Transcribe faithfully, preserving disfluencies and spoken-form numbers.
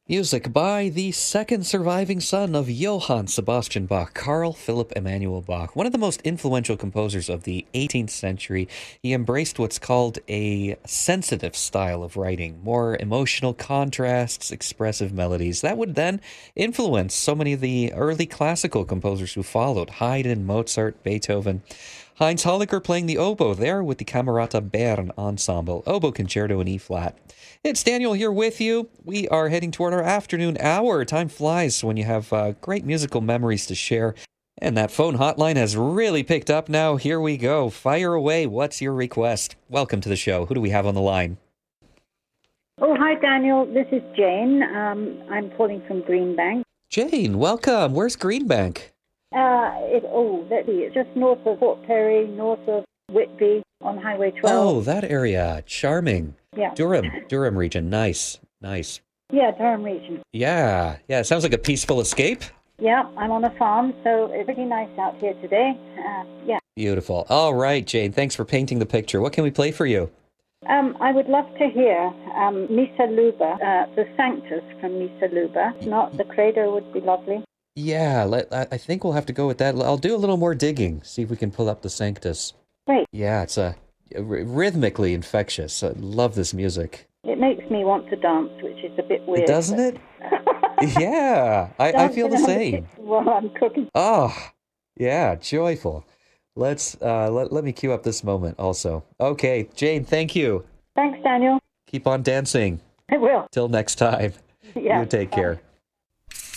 Music by the second surviving son of Johann Sebastian Bach, Carl Philipp Emanuel Bach, one of the most influential composers of the eighteenth century. He embraced what's called a sensitive style of writing, more emotional contrasts, expressive melodies. That would then influence so many of the early classical composers who followed: Haydn, Mozart, Beethoven. Heinz Holliger playing the oboe there with the Camerata Bern Ensemble, oboe concerto in E flat. It's Daniel here with you. We are heading toward our afternoon hour. Time flies when you have uh, great musical memories to share. And that phone hotline has really picked up now. Here we go. Fire away. What's your request? Welcome to the show. Who do we have on the line? Oh, hi, Daniel. This is Jane. Um, I'm calling from Greenbank. Jane, welcome. Where's Greenbank? Uh, it, oh, let's see. It's just north of Port Perry, north of Whitby on Highway twelve. Oh, that area. Charming. Yeah. Durham. Durham region. Nice. Nice. Yeah, Durham region. Yeah. Yeah, it sounds like a peaceful escape. Yeah, I'm on a farm, so it's pretty nice out here today. Uh, yeah. Beautiful. All right, Jane. Thanks for painting the picture. What can we play for you? Um, I would love to hear um, Missa Luba, uh, the Sanctus from Missa Luba. If not, the Credo would be lovely. Yeah, let, I I think we'll have to go with that. I'll do a little more digging, see if we can pull up the Sanctus. Great. Yeah, it's a, a rhythmically infectious. I love this music. It makes me want to dance, which is a bit weird. Doesn't it? Yeah, I, I feel the same. While I'm cooking. Oh, yeah, joyful. Let's uh, let let me cue up this moment also. Okay, Jane, thank you. Thanks, Daniel. Keep on dancing. I will. Till next time. Yeah. You take care.